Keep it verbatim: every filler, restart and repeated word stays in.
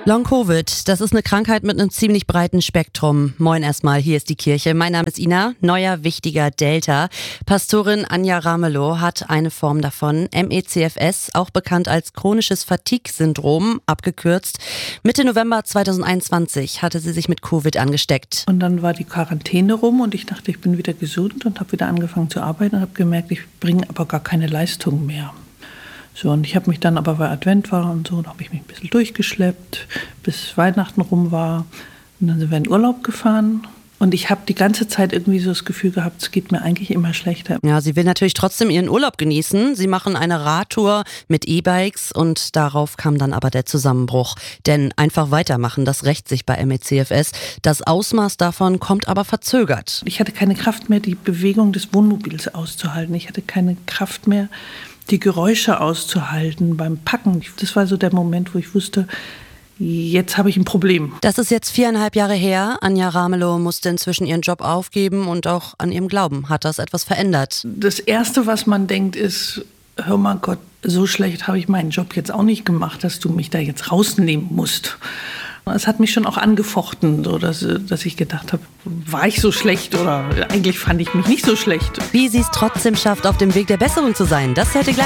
Long-Covid, das ist eine Krankheit mit einem ziemlich breiten Spektrum. Moin erstmal, hier ist die Kirche. Mein Name ist Ina, neuer wichtiger Delta. Pastorin Anja Ramelow hat eine Form davon, M E C F S, auch bekannt als chronisches Fatigue-Syndrom, abgekürzt. Mitte November zweitausendeinundzwanzig hatte sie sich mit Covid angesteckt. Und dann war die Quarantäne rum und ich dachte, ich bin wieder gesund und habe wieder angefangen zu arbeiten und habe gemerkt, ich bringe aber gar keine Leistung mehr. So, und ich habe mich dann aber, weil Advent war und so, da habe ich mich ein bisschen durchgeschleppt, bis Weihnachten rum war. Und dann sind wir in Urlaub gefahren. Und ich habe die ganze Zeit irgendwie so das Gefühl gehabt, es geht mir eigentlich immer schlechter. Ja, sie will natürlich trotzdem ihren Urlaub genießen. Sie machen eine Radtour mit E-Bikes und darauf kam dann aber der Zusammenbruch. Denn einfach weitermachen, das rächt sich bei M E C F S. Das Ausmaß davon kommt aber verzögert. Ich hatte keine Kraft mehr, die Bewegung des Wohnmobils auszuhalten. Ich hatte keine Kraft mehr, die Geräusche auszuhalten beim Packen. Das war so der Moment, wo ich wusste, jetzt habe ich ein Problem. Das ist jetzt viereinhalb Jahre her. Anja Ramelow musste inzwischen ihren Job aufgeben und auch an ihrem Glauben hat das etwas verändert. Das Erste, was man denkt, ist, hör mal Gott, so schlecht habe ich meinen Job jetzt auch nicht gemacht, dass du mich da jetzt rausnehmen musst. Es hat mich schon auch angefochten, so dass, dass ich gedacht habe, war ich so schlecht oder eigentlich fand ich mich nicht so schlecht. Wie sie es trotzdem schafft, auf dem Weg der Besserung zu sein, das hört ihr gleich.